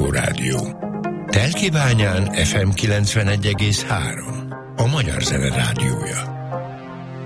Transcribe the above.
Rádió. Telkibányán FM 91,3. A Magyar Zene Rádiója.